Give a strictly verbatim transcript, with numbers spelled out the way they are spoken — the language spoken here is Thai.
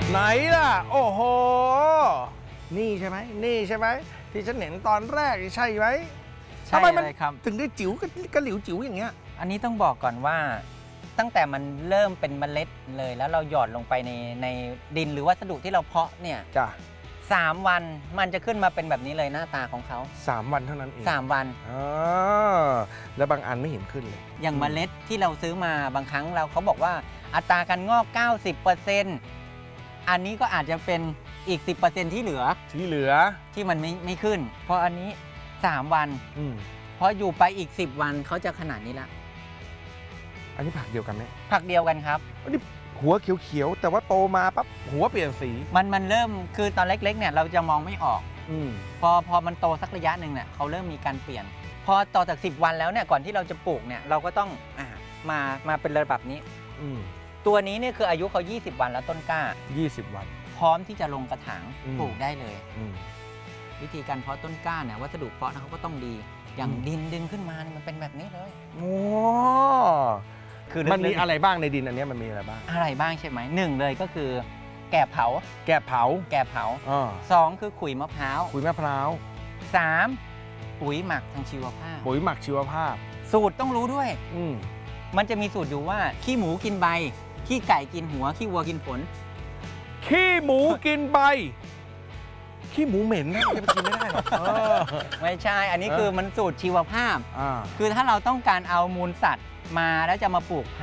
ไหนล่ะโอ้โหนี่ใช่ไหมนี่ใช่ไหมที่ฉันเห็นตอนแรกใช่ไหมใช่ทำไมมันเลยครับถึงได้จิ๋วกระหลิวจิ๋วอย่างเงี้ยอันนี้ต้องบอกก่อนว่าตั้งแต่มันเริ่มเป็นเมล็ดเลยแล้วเราหยอดลงไปในในดินหรือวัสดุที่เราเพาะเนี่ยจ้ะสามวันมันจะขึ้นมาเป็นแบบนี้เลยหน้าตาของเขาสามวันเท่านั้นเองสามวันอ๋อแล้วบางอันไม่เห็นขึ้นเลยอย่างเมล็ดที่เราซื้อมาบางครั้งเราเขาบอกว่าอัตราการงอก เก้าสิบเปอร์เซ็นต์ อันนี้ก็อาจจะเป็นอีก สิบเปอร์เซ็นต์ ที่เหลือที่เหลือที่มันไม่ไม่ขึ้น เพราะอันนี้สามวันอืมพออยู่ไปอีกสิบวันเขาจะขนาดนี้ละอันนี้ผักเดียวกันไหมผักเดียวกันครับอันนี้หัวเขียวๆแต่ว่าโตมาปั๊บหัวเปลี่ยนสีมันมันเริ่มคือตอนเล็กๆเนี่ยเราจะมองไม่ออกอืมพอพอมันโตสักระยะหนึ่งเนี่ยเขาเริ่มมีการเปลี่ยน พอต่อจากสิบวันแล้วเนี่ยก่อนที่เราจะปลูกเนี่ยเราก็ต้องอ่ามามาเป็นระดับนี้อืมตัวนี้เนี่ยคืออายุเขายี่สิบวันแล้วต้นกล้ายี่สิบวันพร้อมที่จะลงกระถางอืมปลูกได้เลยอืมวิธีการเพาะต้นกล้าเนี่ยวัสดุเพาะนะเขาก็ต้องดี อย่างอืมดินดึงขึ้นมาเนี่ยมันเป็นแบบนี้เลยโอ้คือมันมีลึกๆอะไรบ้างในดินอันเนี้ยมันมีอะไรบ้างอะไรบ้างใช่ไหมหนึ่งเลยก็คือ แกบเผาแกบเผาแกบเผาอ่าสองคือขุยมะพร้าวปุ๋ยมะพร้าวสามปุ๋ยหมักทางชีวภาพปุ๋ยหมักชีวภาพสูตรต้องรู้ด้วยอืมมันจะมีสูตรอยู่ว่าขี้หมูกินใบ ขี้ไก่กินหัว ขี้วัวกินผลขี้หมูกินใบ ขี้หมูเหม็นนะจะไปกินไม่ได้หรอกเออไม่ใช่ อันนี้เออคือมันสูตรชีวภาพอ่าคือถ้าเราต้องการเอามูลสัตว์มาแล้วจะมาปลูก